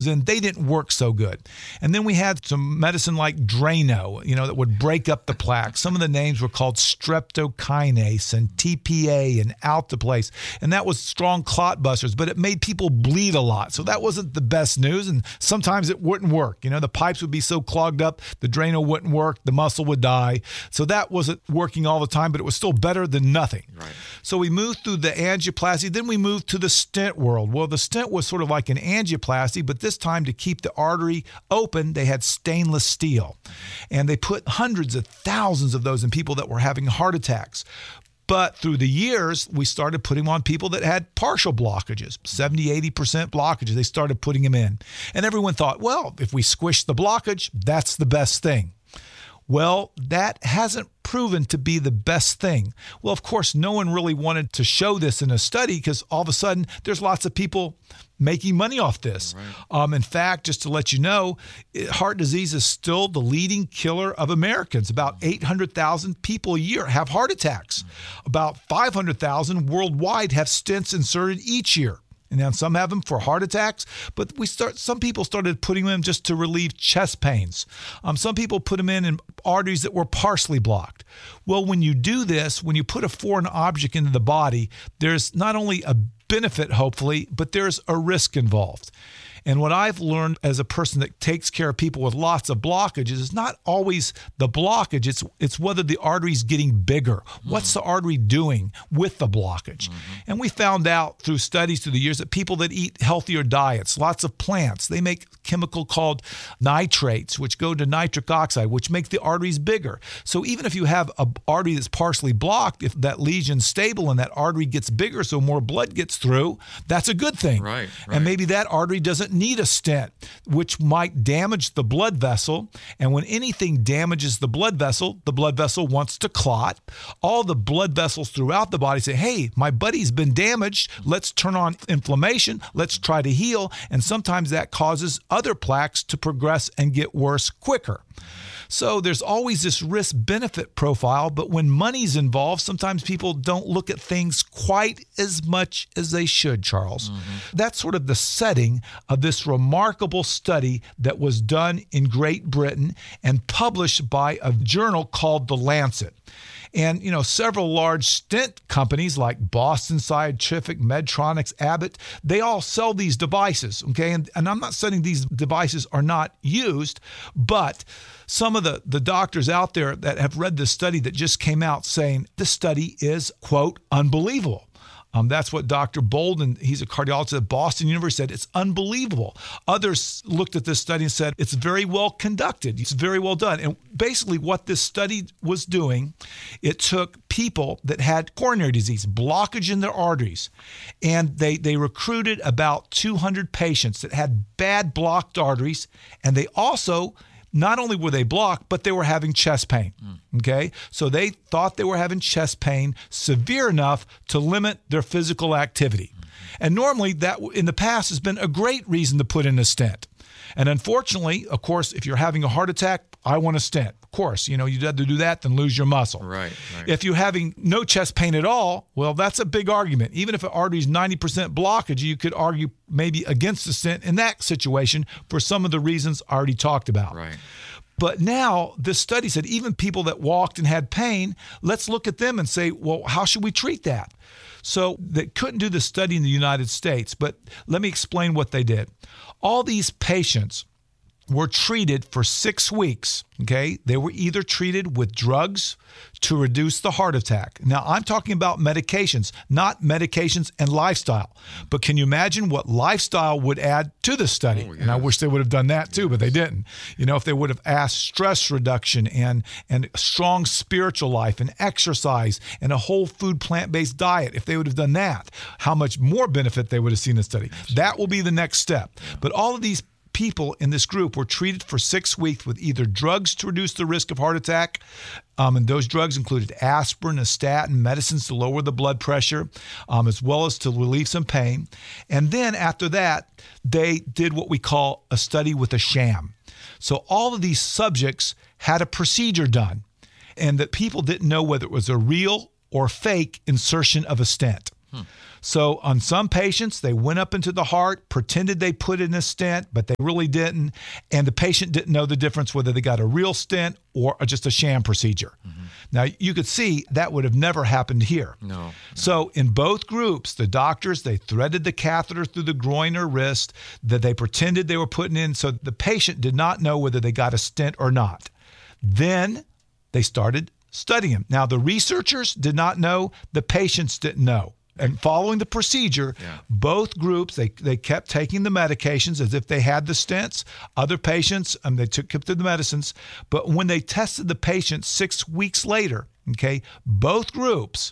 then they didn't work so good. And then we had some medicine like Drano, that would break up the plaque. Some of the names were called streptokinase and TPA and Alteplase, and that was strong clot busters, but it made people bleed a lot. So that wasn't the best news, and sometimes it wouldn't work. The pipes would be so clogged up, the Drano wouldn't work, the muscle would die. So that wasn't working all the time, but it was still better than nothing. Right. So we moved through the angioplasty, then we moved to the stent world. Well, the stent was sort of like an angioplasty, but this time to keep the artery open, they had stainless steel. And they put hundreds of thousands of those in people that were having heart attacks. But through the years, we started putting them on people that had partial blockages, 70, 80% blockages. They started putting them in. And everyone thought, well, if we squish the blockage, that's the best thing. Well, that hasn't proven to be the best thing. Well, of course, no one really wanted to show this in a study because all of a sudden there's lots of people making money off this. Right. In fact, just to let you know, heart disease is still the leading killer of Americans. About 800,000 people a year have heart attacks. About 500,000 worldwide have stents inserted each year. And then some have them for heart attacks, but some people started putting them in just to relieve chest pains. Some people put them in arteries that were partially blocked. Well, when you do this, when you put a foreign object into the body, there's not only a benefit, hopefully, but there's a risk involved. And what I've learned as a person that takes care of people with lots of blockages is not always the blockage. It's whether the artery's getting bigger. What's the artery doing with the blockage? And we found out through studies through the years that people that eat healthier diets, lots of plants, they make a chemical called nitrates, which go to nitric oxide, which make the arteries bigger. So even if you have an artery that's partially blocked, if that lesion's stable and that artery gets bigger so more blood gets through, that's a good thing. Right. And maybe that artery doesn't need a stent, which might damage the blood vessel. And when anything damages the blood vessel wants to clot. All the blood vessels throughout the body say, hey, my body's been damaged. Let's turn on inflammation. Let's try to heal. And sometimes that causes other plaques to progress and get worse quicker. So there's always this risk-benefit profile, but when money's involved, sometimes people don't look at things quite as much as they should, Charles. That's sort of the setting of this remarkable study that was done in Great Britain and published by a journal called The Lancet. And, several large stent companies like Boston Scientific, Medtronic, Abbott, they all sell these devices, okay? And I'm not saying these devices are not used, but some of the doctors out there that have read this study that just came out saying this study is, quote, unbelievable. That's what Dr. Bolden, he's a cardiologist at Boston University, said. It's unbelievable. Others looked at this study and said, it's very well conducted. It's very well done. And basically what this study was doing, it took people that had coronary disease, blockage in their arteries, and they recruited about 200 patients that had bad blocked arteries, and they also not only were they blocked, but they were having chest pain, okay? So they thought they were having chest pain severe enough to limit their physical activity. And normally that in the past has been a great reason to put in a stent. And unfortunately, of course, if you're having a heart attack, I want a stent. Of course, you'd rather do that than lose your muscle. Right. If you're having no chest pain at all, well, that's a big argument. Even if an artery is 90% blockage, you could argue maybe against the stent in that situation for some of the reasons I already talked about. Right. But now this study said even people that walked and had pain, let's look at them and say, well, how should we treat that? So they couldn't do the study in the United States, but let me explain what they did. All these patients were treated for 6 weeks, okay? They were either treated with drugs to reduce the heart attack. Now, I'm talking about medications, not medications and lifestyle. But can you imagine what lifestyle would add to the study? Oh, yes. And I wish they would have done that too, but they didn't. If they would have asked stress reduction and strong spiritual life and exercise and a whole food plant-based diet, if they would have done that, how much more benefit they would have seen in the study. That will be the next step. But all of these people in this group were treated for 6 weeks with either drugs to reduce the risk of heart attack, and those drugs included aspirin, a statin, medicines to lower the blood pressure, as well as to relieve some pain. And then after that, they did what we call a study with a sham. So all of these subjects had a procedure done, and that people didn't know whether it was a real or fake insertion of a stent. So on some patients, they went up into the heart, pretended they put in a stent, but they really didn't. And the patient didn't know the difference whether they got a real stent or just a sham procedure. Now, you could see that would have never happened here. No. So in both groups, the doctors, they threaded the catheter through the groin or wrist that they pretended they were putting in, so the patient did not know whether they got a stent or not. Then they started studying them. Now, the researchers did not know, the patients didn't know. And following the procedure, both groups, they kept taking the medications as if they had the stents. Other patients, they kept the medicines. But when they tested the patients 6 weeks later, okay, both groups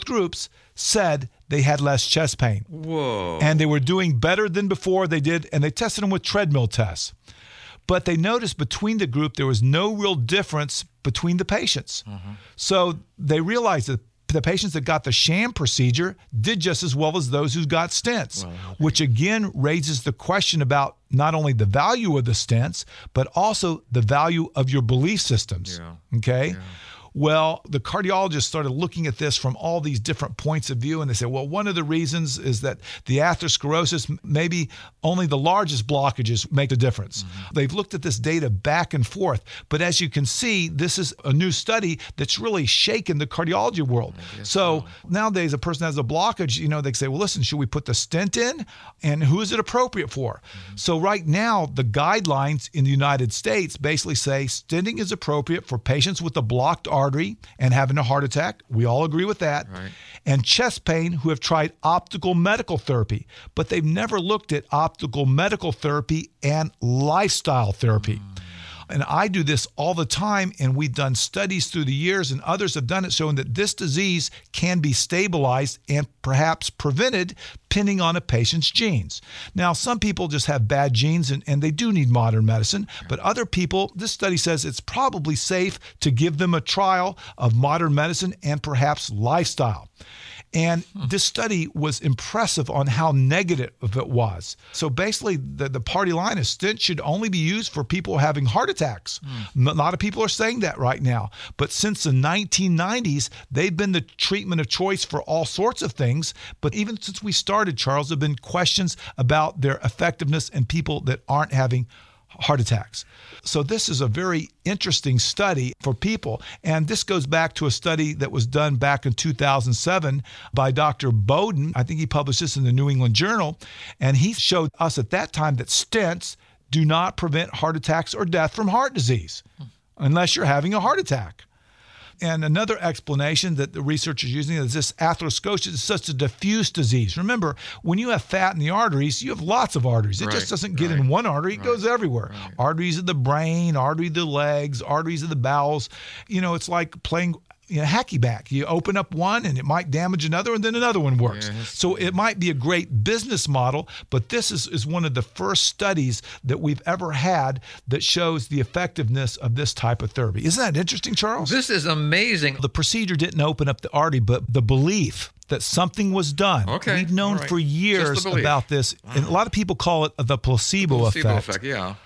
said they had less chest pain. Whoa. And they were doing better than before they did, and they tested them with treadmill tests. But they noticed between the group, there was no real difference between the patients. So they realized that the patients that got the sham procedure did just as well as those who got stents, which again raises the question about not only the value of the stents, but also the value of your belief systems. Okay? Well, the cardiologists started looking at this from all these different points of view, and they said, well, one of the reasons is that the atherosclerosis, maybe only the largest blockages make a difference. They've looked at this data back and forth, but as you can see, this is a new study that's really shaken the cardiology world. So nowadays, a person has a blockage, they say, well, listen, should we put the stent in? And who is it appropriate for? So right now, the guidelines in the United States basically say stenting is appropriate for patients with a blocked artery and having a heart attack. We all agree with that. And chest pain who have tried optical medical therapy, but they've never looked at optical medical therapy and lifestyle therapy. And I do this all the time, and we've done studies through the years, and others have done it, showing that this disease can be stabilized and perhaps prevented depending on a patient's genes. Now, some people just have bad genes, and they do need modern medicine, but other people, this study says it's probably safe to give them a trial of modern medicine and perhaps lifestyle. And this study was impressive on how negative it was. So basically, the party line is stents should only be used for people having heart attacks. A lot of people are saying that right now. But since the 1990s, they've been the treatment of choice for all sorts of things. But even since we started, Charles, there have been questions about their effectiveness in people that aren't having heart attacks. So this is a very interesting study for people. And this goes back to a study that was done back in 2007 by Dr. Bowden. I think he published this in the New England Journal. And he showed us at that time that stents do not prevent heart attacks or death from heart disease unless you're having a heart attack. And another explanation that the researchers are using is this atherosclerosis is such a diffuse disease. Remember, when you have fat in the arteries, you have lots of arteries. It just doesn't get in one artery. It goes everywhere. Arteries of the brain, artery of the legs, arteries of the bowels. It's like playing hacky back. You open up one and it might damage another, and then another one works. So it might be a great business model, but this is one of the first studies that we've ever had that shows the effectiveness of this type of therapy. Isn't that interesting, Charles? This is amazing. The procedure didn't open up the artery, but the belief that something was done. We've known for years about this. And a lot of people call it the placebo effect.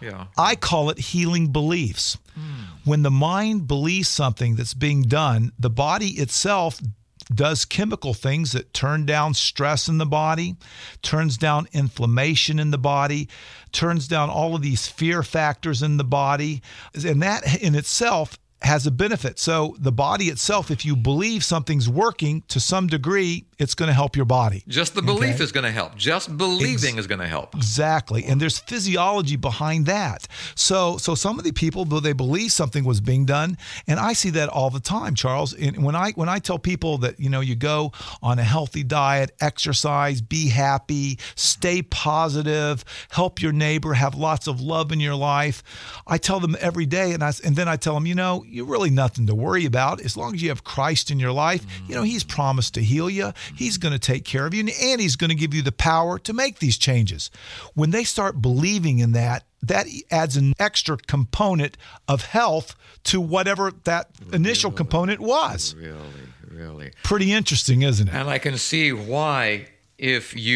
I call it healing beliefs. When the mind believes something that's being done, the body itself does chemical things that turn down stress in the body, turns down inflammation in the body, turns down all of these fear factors in the body. And that in itself has a benefit. So the body itself, if you believe something's working to some degree, it's going to help your body. Just the belief is going to help. Just believing is going to help. Exactly. And there's physiology behind that. So some of the people, they believe something was being done, and I see that all the time, Charles. And when I tell people that, you go on a healthy diet, exercise, be happy, stay positive, help your neighbor, have lots of love in your life, I tell them every day, and then I tell them, you're really nothing to worry about. As long as you have Christ in your life, He's promised to heal you. He's going to take care of you, and He's going to give you the power to make these changes. When they start believing in that adds an extra component of health to whatever that initial component was. Really. Pretty interesting, isn't it? And I can see why, if you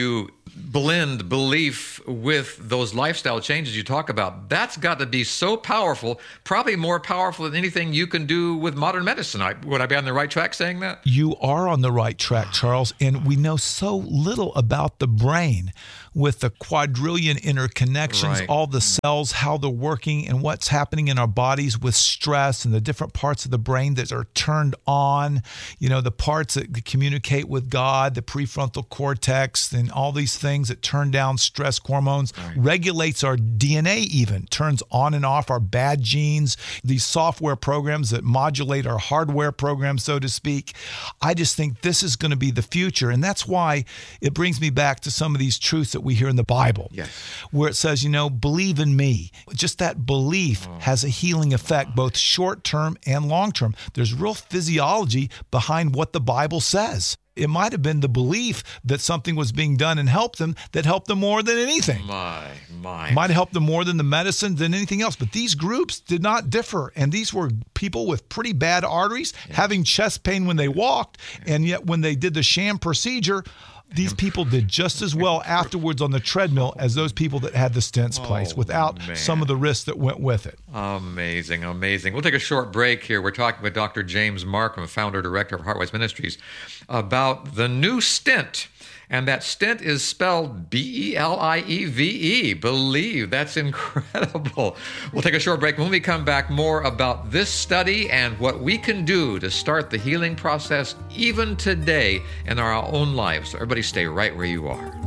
blend belief with those lifestyle changes you talk about, that's got to be so powerful, probably more powerful than anything you can do with modern medicine. Would I be on the right track saying that? You are on the right track, Charles, and we know so little about the brain with the quadrillion interconnections, all the cells, how they're working, and what's happening in our bodies with stress and the different parts of the brain that are turned on, the parts that communicate with God, the prefrontal cortex, and all these things that turn down stress hormones, regulates our DNA even, turns on and off our bad genes, these software programs that modulate our hardware programs, so to speak. I just think this is going to be the future. And that's why it brings me back to some of these truths that we hear in the Bible, where it says, believe in me. Just that belief has a healing effect, both short-term and long-term. There's real physiology behind what the Bible says. It might have been the belief that something was being done and helped them that helped them more than anything. My. Might have helped them more than the medicine, than anything else. But these groups did not differ. And these were people with pretty bad arteries, having chest pain when they walked. And yet when they did the sham procedure, these people did just as well afterwards on the treadmill as those people that had the stents placed without some of the risks that went with it. Amazing. We'll take a short break here. We're talking with Dr. James Marcum, founder, director of Heartwise Ministries, about the new stent. And that stent is spelled B-E-L-I-E-V-E. Believe. That's incredible. We'll take a short break. When we come back, more about this study and what we can do to start the healing process even today in our own lives. So everybody stay right where you are.